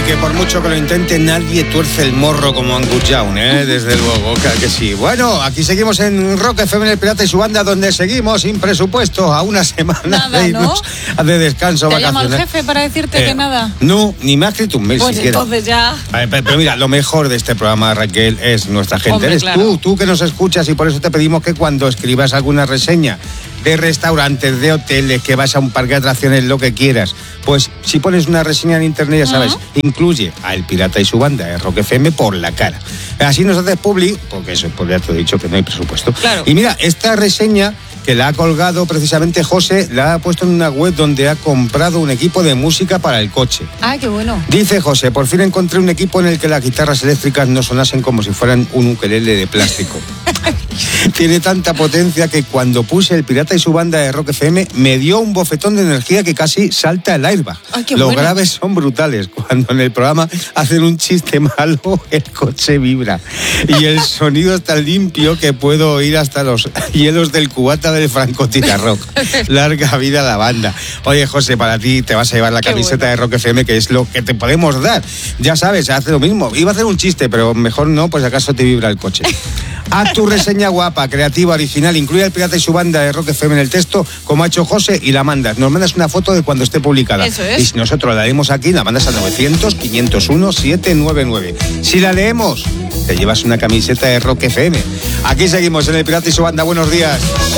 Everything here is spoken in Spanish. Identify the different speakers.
Speaker 1: que por mucho que lo intente, nadie tuerce el morro como Angus Young, desde luego, claro que sí. Bueno, aquí seguimos en Rock FM, El Pirata y su banda, donde seguimos sin presupuesto a una semana
Speaker 2: nada,
Speaker 1: de irnos de descanso
Speaker 2: vacacional. ¿Te
Speaker 1: vacacional.
Speaker 2: llama el jefe para decirte que nada?
Speaker 1: No, ni me ha escrito un mail
Speaker 2: pues
Speaker 1: siquiera.
Speaker 2: Entonces ya...
Speaker 1: Pero mira, lo mejor de este programa, Raquel, es nuestra gente.
Speaker 2: Hombre,
Speaker 1: Eres
Speaker 2: claro.
Speaker 1: tú que nos escuchas, y por eso te pedimos que cuando escribas alguna reseña de restaurantes, de hoteles, que vas a un parque de atracciones, lo que quieras, pues si pones una reseña en internet, ya sabes, incluye a El Pirata y su banda de Rock FM por la cara. Así nos haces publi, porque eso, pues ya te he dicho que no hay presupuesto.
Speaker 2: Claro.
Speaker 1: Y mira, esta reseña que la ha colgado precisamente José, la ha puesto en una web donde ha comprado un equipo de música para el coche.
Speaker 2: Ah, qué bueno.
Speaker 1: Dice José: por fin encontré un equipo en el que las guitarras eléctricas no sonasen como si fueran un ukelele de plástico. Tiene tanta potencia que cuando puse El Pirata y su banda de Rock FM me dio un bofetón de energía que casi salta el airbag.
Speaker 2: Ay, qué
Speaker 1: Los
Speaker 2: bueno.
Speaker 1: graves son brutales. Cuando en el programa hacen un chiste malo, el coche vibra. Y el sonido es tan limpio que puedo oír hasta los hielos del cubata del francotirador. Larga vida a la banda. Oye, José, para ti te vas a llevar la
Speaker 2: Qué
Speaker 1: camiseta
Speaker 2: bueno.
Speaker 1: de Rock FM, que es lo que te podemos dar. Ya sabes, hace lo mismo. Iba a hacer un chiste, pero mejor no, pues acaso te vibra el coche. Haz tu reseña guapa, creativa, original, incluye El Pirata y su banda de Rock FM en el texto, como ha hecho José, y la mandas. Nos mandas una foto de cuando esté publicada.
Speaker 2: Eso es.
Speaker 1: Y si nosotros la leemos aquí, la mandas al 900-501-799. Si la leemos, te llevas una camiseta de Rock FM. Aquí seguimos en El Pirata y su banda. Buenos días.